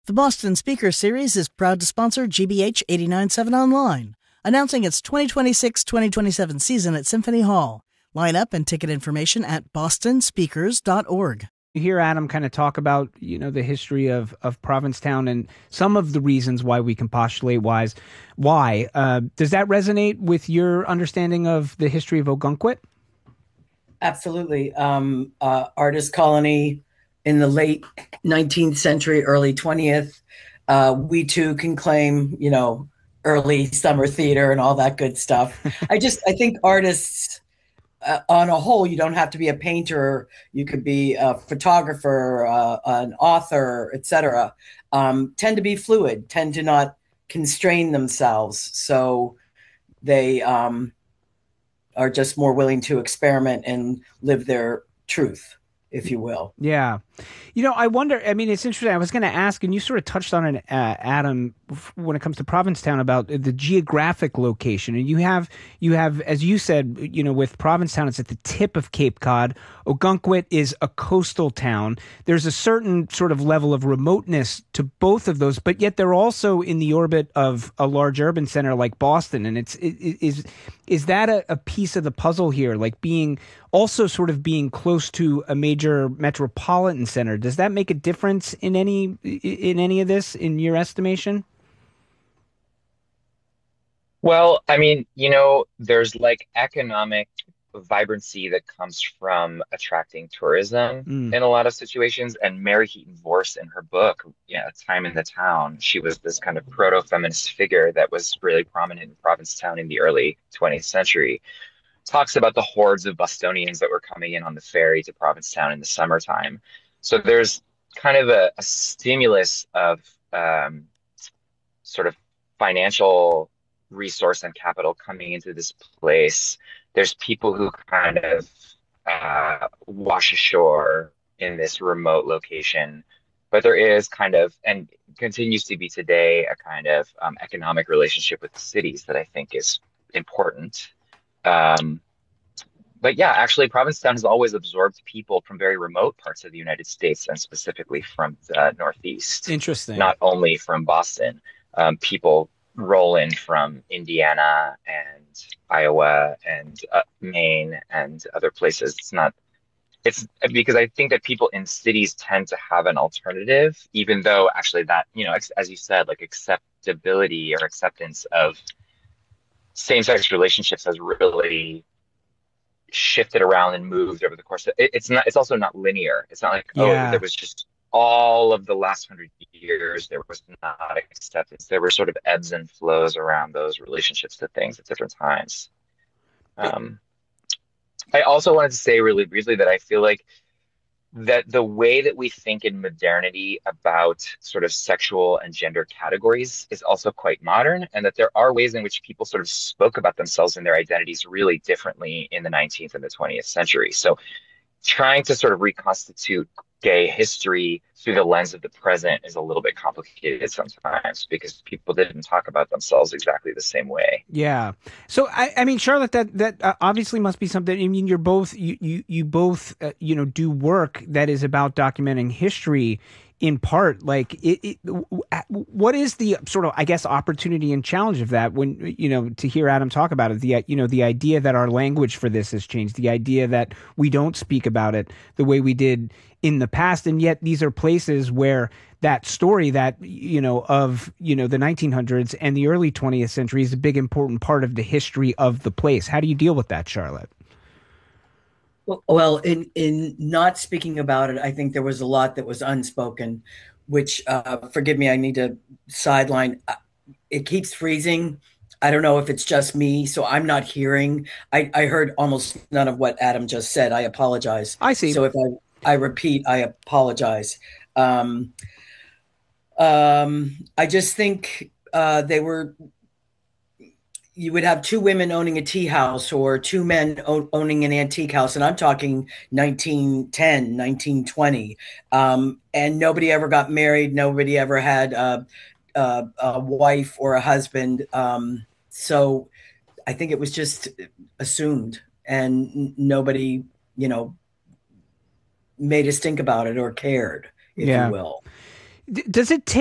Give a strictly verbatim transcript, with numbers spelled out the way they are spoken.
The Boston Speaker Series is proud to sponsor G B H eighty-nine point seven Online, announcing its twenty twenty-six twenty twenty-seven season at Symphony Hall. Line up and ticket information at boston speakers dot org. You hear Adam kind of talk about, you know, the history of, of Provincetown and some of the reasons why we can postulate wise. Why? Uh, does that resonate with your understanding of the history of Ogunquit? Absolutely. Um, uh, artist colony in the late nineteenth century, early twentieth. Uh, we too can claim, you know, early summer theater and all that good stuff. I just, I think artists uh, on a whole, you don't have to be a painter. You could be a photographer, uh, an author, et cetera. Um, tend to be fluid, tend to not constrain themselves. So they um, are just more willing to experiment and live their truth, if you will. Yeah. You know, I wonder, I mean, it's interesting. I was going to ask, and you sort of touched on it, uh, Adam, when it comes to Provincetown, about the geographic location. And you have, you have, as you said, you know, with Provincetown, it's at the tip of Cape Cod. Ogunquit is a coastal town. There's a certain sort of level of remoteness to both of those, but yet they're also in the orbit of a large urban center like Boston. And it's, it, is, is that a, a piece of the puzzle here? Like being, also sort of being close to a major metropolitan center. Does that make a difference in any in any of this, in your estimation? Well, I mean, you know, there's like economic vibrancy that comes from attracting tourism Mm. in a lot of situations. And Mary Heaton Vorse, in her book, yeah, Time in the Town, she was this kind of proto-feminist figure that was really prominent in Provincetown in the early twentieth century. Talks about the hordes of Bostonians that were coming in on the ferry to Provincetown in the summertime. So there's kind of a, a stimulus of um, sort of financial resource and capital coming into this place. There's people who kind of uh, wash ashore in this remote location, but there is kind of, and continues to be today, a kind of um, economic relationship with the cities that I think is important. Um, but yeah, actually, Provincetown has always absorbed people from very remote parts of the United States, and specifically from the Northeast. Interesting. Not only from Boston. Um, people roll in from Indiana and Iowa and uh, Maine and other places. It's not, it's because I think that people in cities tend to have an alternative, even though actually that, you know, as you said, like acceptability or acceptance of same-sex relationships has really shifted around and moved over the course of it. It's not, it's also not linear. It's not like, Yeah. oh, there was just all of the last hundred years, there was not acceptance. There were sort of ebbs and flows around those relationships to things at different times. Um, I also wanted to say really briefly that I feel like that the way that we think in modernity about sort of sexual and gender categories is also quite modern, and that there are ways in which people sort of spoke about themselves and their identities really differently in the nineteenth and the twentieth century. So trying to sort of reconstitute gay history through the lens of the present is a little bit complicated sometimes because people didn't talk about themselves exactly the same way. Yeah. So I, I mean, Charlotte, that that uh, obviously must be something. I mean, you're both you you you both uh, you know do work that is about documenting history. In part, like it, it, what is the sort of, I guess, opportunity and challenge of that when, you know, to hear Adam talk about it, the, you know, the idea that our language for this has changed, the idea that we don't speak about it the way we did in the past. And yet these are places where that story that, you know, of, you know, the nineteen hundreds and the early twentieth century is a big important part of the history of the place. How do you deal with that, Charlotte? Well, in in not speaking about it, I think there was a lot that was unspoken, which, uh, forgive me, I need to sideline. Uh, It keeps freezing. I don't know if it's just me, so I'm not hearing. I, I heard almost none of what Adam just said. I apologize. I see. So if I, I repeat, I apologize. Um, um, I just think uh, they were you would have two women owning a tea house or two men o- owning an antique house. And I'm talking nineteen ten, nineteen twenty. Um, and nobody ever got married. Nobody ever had a, a, a wife or a husband. Um, so I think it was just assumed and n- nobody, you know, made us think about it or cared, if Yeah. you will. D- does it take